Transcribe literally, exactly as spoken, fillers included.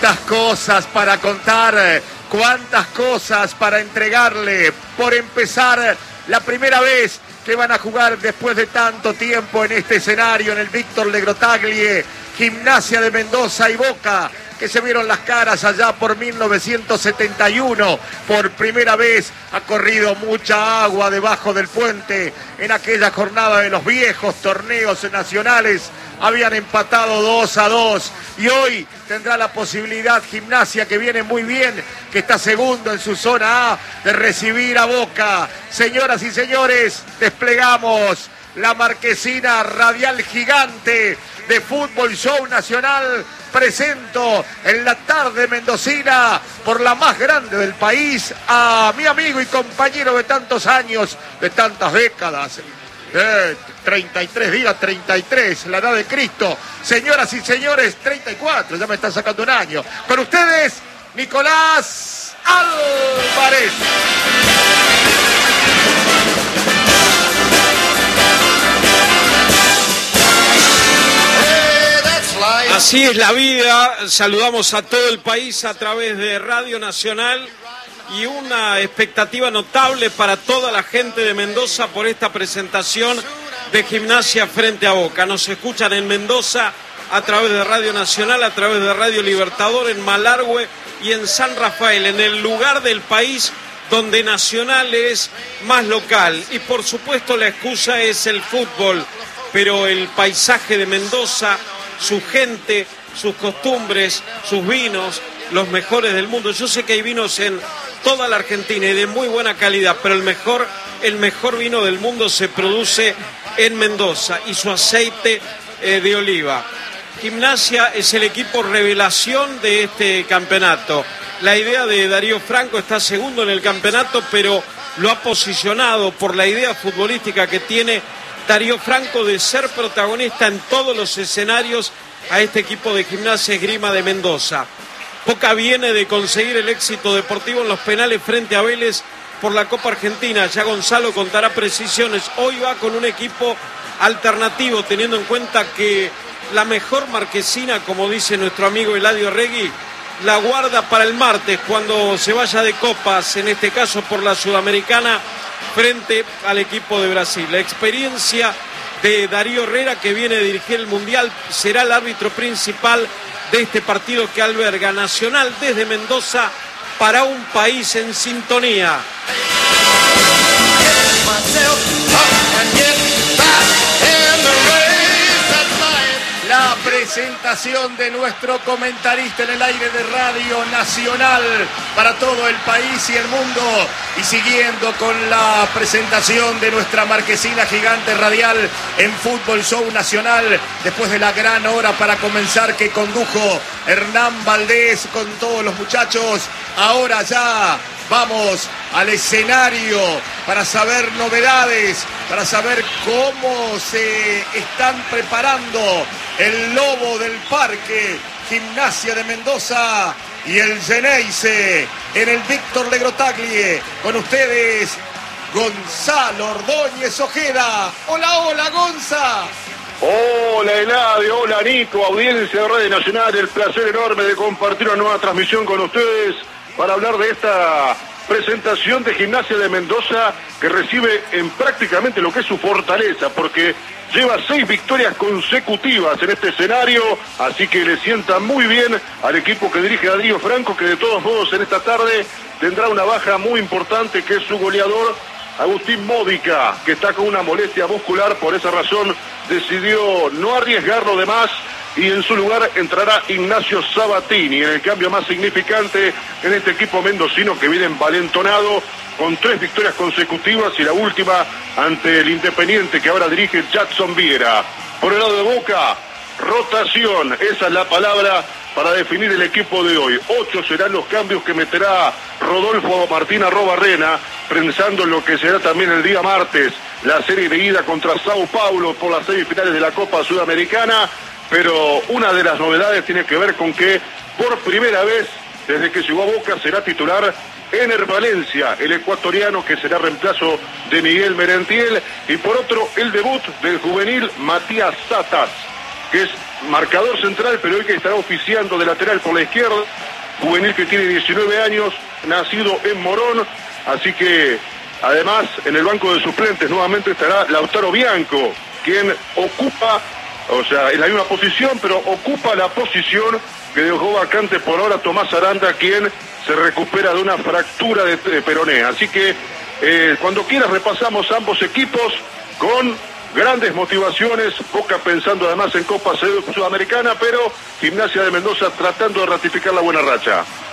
Cuántas cosas para contar, cuántas cosas para entregarle. Por empezar, la primera vez que van a jugar después de tanto tiempo en este escenario, en el Víctor Legrotaglie, Gimnasia de Mendoza y Boca, que se vieron las caras allá por mil novecientos setenta y uno. Por primera vez ha corrido mucha agua debajo del puente en aquella jornada de los viejos torneos nacionales. Habían empatado dos a dos y hoy tendrá la posibilidad Gimnasia, que viene muy bien, que está segundo en su zona A, de recibir a Boca. Señoras y señores, desplegamos la marquesina radial gigante de Fútbol Show Nacional. Presento en la tarde mendocina, por la más grande del país, a mi amigo y compañero de tantos años, de tantas décadas. Eh, treinta y tres, diga treinta y tres, la edad de Cristo. Señoras y señores, treinta y cuatro, ya me está sacando un año. Con ustedes, Nicolás Álvarez. Así es la vida. Saludamos a todo el país a través de Radio Nacional y una expectativa notable para toda la gente de Mendoza por esta presentación de Gimnasia frente a Boca. Nos escuchan en Mendoza a través de Radio Nacional, a través de Radio Libertador, en Malargüe y en San Rafael, en el lugar del país donde Nacional es más local. Y por supuesto la excusa es el fútbol, pero el paisaje de Mendoza, su gente, sus costumbres, sus vinos, los mejores del mundo. Yo sé que hay vinos en toda la Argentina y de muy buena calidad, pero el mejor, el mejor vino del mundo se produce en Mendoza, y su aceite eh, de oliva. Gimnasia es el equipo revelación de este campeonato. La idea de Darío Franco, está segundo en el campeonato, pero lo ha posicionado por la idea futbolística que tiene Darío Franco de ser protagonista en todos los escenarios a este equipo de Gimnasia Esgrima de Mendoza. Boca viene de conseguir el éxito deportivo en los penales frente a Vélez por la Copa Argentina. Ya Gonzalo contará precisiones. Hoy va con un equipo alternativo, teniendo en cuenta que la mejor marquesina, como dice nuestro amigo Eladio Regui, la guarda para el martes, cuando se vaya de copas, en este caso por la Sudamericana, frente al equipo de Brasil. La experiencia de Darío Herrera, que viene a dirigir el Mundial, será el árbitro principal de este partido que alberga Nacional desde Mendoza para un país en sintonía. La presentación de nuestro comentarista en el aire de Radio Nacional para todo el país y el mundo, y siguiendo con la presentación de nuestra marquesina gigante radial en Fútbol Show Nacional, después de la gran hora para comenzar que condujo Hernán Valdés con todos los muchachos. Ahora ya vamos al escenario para saber novedades, para saber cómo se están preparando el Lobo del Parque, Gimnasia de Mendoza, y el Geneise en el Víctor Legrotaglie. Con ustedes, Gonzalo Ordóñez Ojeda. Hola, hola, Gonza. Hola Eladio, hola Nico, audiencia de Radio Nacional. El placer enorme de compartir una nueva transmisión con ustedes para hablar de esta presentación de Gimnasia de Mendoza, que recibe en prácticamente lo que es su fortaleza, porque lleva seis victorias consecutivas en este escenario, así que le sienta muy bien al equipo que dirige Darío Franco, que de todos modos en esta tarde tendrá una baja muy importante, que es su goleador Agustín Módica, que está con una molestia muscular. Por esa razón decidió no arriesgarlo de más, y en su lugar entrará Ignacio Sabatini, en el cambio más significante en este equipo mendocino, que viene envalentonado con tres victorias consecutivas, y la última ante el Independiente, que ahora dirige Jackson Viera. Por el lado de Boca, rotación, esa es la palabra para definir el equipo de hoy. Ocho serán los cambios que meterá Rodolfo Martín Arrobarrena, pensando en lo que será también el día martes la serie de ida contra Sao Paulo por las semifinales de la Copa Sudamericana. Pero una de las novedades tiene que ver con que por primera vez desde que llegó a Boca será titular Ener Valencia, el ecuatoriano, que será reemplazo de Miguel Merentiel, y por otro el debut del juvenil Matías Satas. que es marcador central, pero hoy que estará oficiando de lateral por la izquierda, juvenil que tiene diecinueve años, nacido en Morón, así que además en el banco de suplentes nuevamente estará Lautaro Bianco, quien ocupa, o sea, en la misma posición, pero ocupa la posición que dejó vacante por ahora Tomás Aranda, quien se recupera de una fractura de, de peroné. Así que eh, cuando quieras repasamos ambos equipos con grandes motivaciones, Boca pensando además en Copa Sudamericana, pero Gimnasia de Mendoza tratando de ratificar la buena racha.